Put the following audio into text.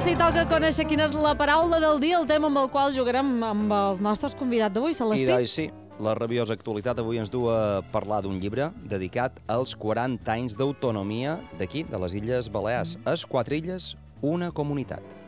si toca conèixer quina és la paraula del dia, el tema amb el qual jugarem amb els nostres convidats d'avui, Celestí. I doncs sí, la rabiosa actualitat avui ens du a parlar d'un llibre dedicat als 40 anys d'autonomia d'aquí, de les Illes Balears. És 4 illes, una comunitat.